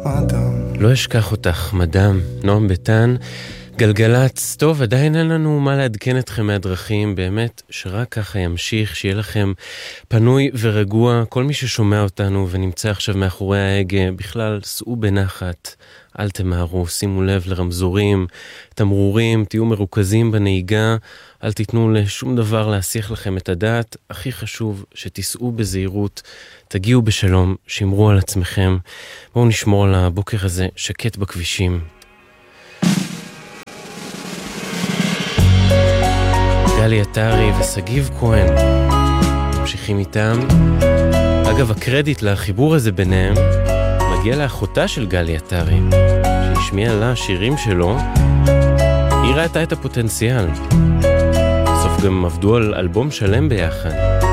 לא אשכח אותך, מדם, נועם ביטן, גלגלץ. טוב, עדיין אין לנו מה לעדכן אתכם מהדרכים, באמת שרק ככה ימשיך, שיהיה לכם פנוי ורגוע. כל מי ששומע אותנו ונמצא עכשיו מאחורי ההגה, בכלל סעו בנחת, אל תמהרו, שימו לב לרמזורים, תמרורים, תהיו מרוכזים בנהיגה, אל תיתנו לשום דבר להסיח לכם את הדעת. הכי חשוב שתיסעו בזהירות, תגיעו בשלום, שמרו על עצמכם. בואו נשמור על הבוקר הזה שקט בכבישים. גלי עטרי וסגיב כהן ממשיכים איתם. אגב, הקרדיט לחיבור הזה ביניהם מגיע לאחותה של גלי עטרי, שהשמיעה לה שירים שלו. היא ראתה את הפוטנציאל, בסוף גם עבדו על אלבום שלם ביחד.